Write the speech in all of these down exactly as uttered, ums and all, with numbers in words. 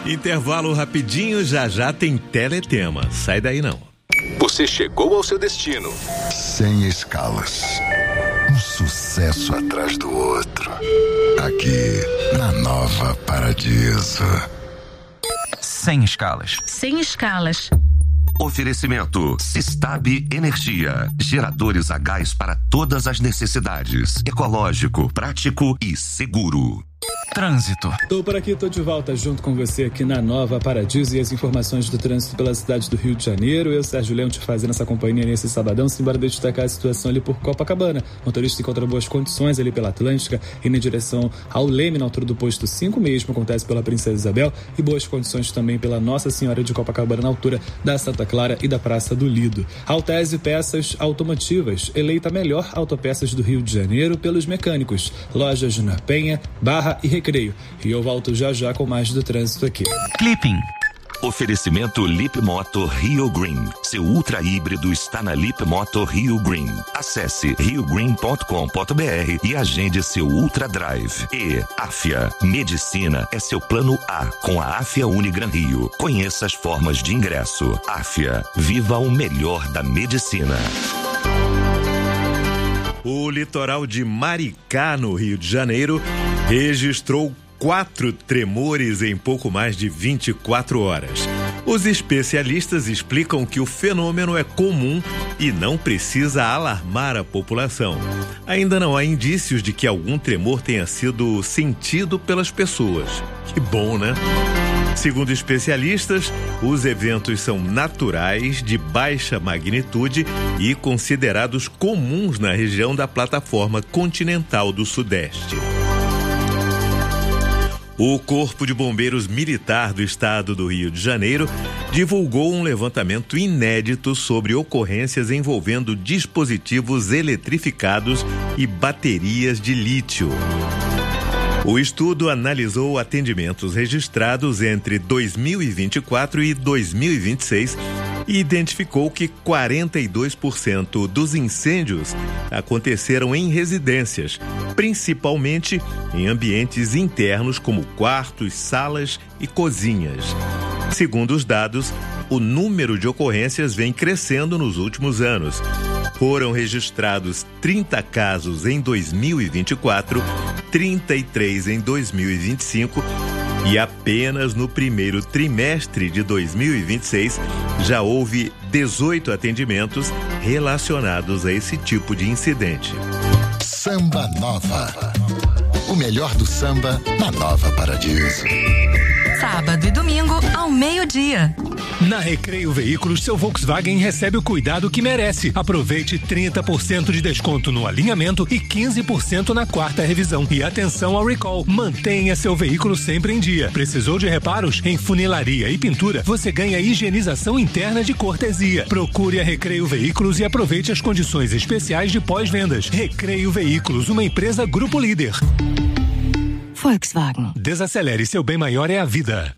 Intervalo rapidinho, já já tem Teletema. Sai daí não. Você chegou ao seu destino. Sem escalas. Um sucesso atrás do outro. Aqui, na Nova Paradiso. Sem escalas. Sem escalas. Oferecimento Sistab Energia. Geradores a gás para todas as necessidades. Ecológico, prático e seguro. Trânsito. Tô por aqui, tô de volta junto com você aqui na Nova Paradiso e as informações do trânsito pela cidade do Rio de Janeiro. Eu, Sérgio Leão, te fazendo essa companhia nesse sabadão, simbora destacar a situação ali por Copacabana. O motorista encontra boas condições ali pela Atlântica e na direção ao Leme, na altura do posto cinco mesmo, acontece pela Princesa Isabel, e boas condições também pela Nossa Senhora de Copacabana, na altura da Santa Clara e da Praça do Lido. Altese Peças Automotivas, eleita melhor autopeças do Rio de Janeiro pelos mecânicos. Lojas na Penha, Barra e Recreio. E eu volto já já com mais do trânsito aqui. Clipping. Oferecimento Lip Moto Rio Green. Seu ultra híbrido está na Lip Moto Rio Green. Acesse rio green ponto com ponto b r e agende seu Ultra Drive. E Afia. Medicina é seu plano A com a Afia Unigran Rio. Conheça as formas de ingresso. Afia. Viva o melhor da medicina. O litoral de Maricá, no Rio de Janeiro, registrou quatro tremores em pouco mais de vinte e quatro horas. Os especialistas explicam que o fenômeno é comum e não precisa alarmar a população. Ainda não há indícios de que algum tremor tenha sido sentido pelas pessoas. Que bom, né? Segundo especialistas, os eventos são naturais, de baixa magnitude e considerados comuns na região da plataforma continental do Sudeste. O Corpo de Bombeiros Militar do Estado do Rio de Janeiro divulgou um levantamento inédito sobre ocorrências envolvendo dispositivos eletrificados e baterias de lítio. O estudo analisou atendimentos registrados entre dois mil e vinte e quatro e dois mil e vinte e seis e identificou que quarenta e dois por cento dos incêndios aconteceram em residências, principalmente em ambientes internos como quartos, salas e cozinhas. Segundo os dados, o número de ocorrências vem crescendo nos últimos anos. Foram registrados trinta casos em dois mil e vinte e quatro, trinta e três em dois mil e vinte e cinco e apenas no primeiro trimestre de dois mil e vinte e seis já houve dezoito atendimentos relacionados a esse tipo de incidente. Samba Nova. O melhor do samba na Nova Paradiso. Sábado e domingo ao meio-dia. Na Recreio Veículos, seu Volkswagen recebe o cuidado que merece. Aproveite trinta por cento de desconto no alinhamento e quinze por cento na quarta revisão. E atenção ao recall. Mantenha seu veículo sempre em dia. Precisou de reparos? Em funilaria e pintura, você ganha higienização interna de cortesia. Procure a Recreio Veículos e aproveite as condições especiais de pós-vendas. Recreio Veículos, uma empresa Grupo Líder. Volkswagen. Desacelere, seu bem maior é a vida.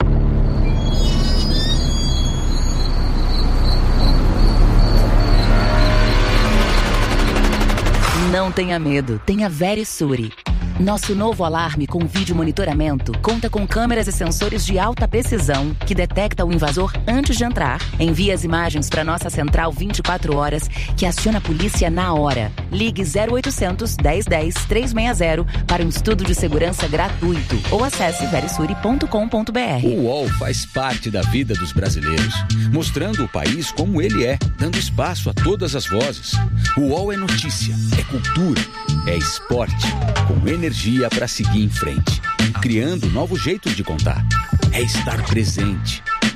Não tenha medo, tenha Verisure. Nosso novo alarme com vídeo monitoramento conta com câmeras e sensores de alta precisão que detecta o invasor antes de entrar. Envia as imagens para nossa central vinte e quatro horas, que aciona a polícia na hora. Ligue zero oitocentos, dez dez, trezentos e sessenta para um estudo de segurança gratuito ou acesse verisure ponto com ponto b r. O U O L faz parte da vida dos brasileiros, mostrando o país como ele é, dando espaço a todas as vozes. O U O L é notícia, é cultura, é esporte, com energia para seguir em frente, criando novos jeitos de contar. É estar presente,